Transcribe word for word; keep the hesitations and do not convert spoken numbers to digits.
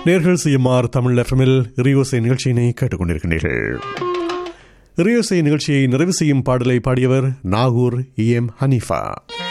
நேர்கள் சிஎம்ஆர் தமிழ் எஃப்எம்மில் ரியோசை நிகழ்ச்சியினை கேட்டுக்கொண்டிருக்கின்றீர்கள். ரியோசை நிகழ்ச்சியை நிறைவு செய்யும் பாடலை பாடியவர் நாகூர் இ எம் ஹனீஃபா.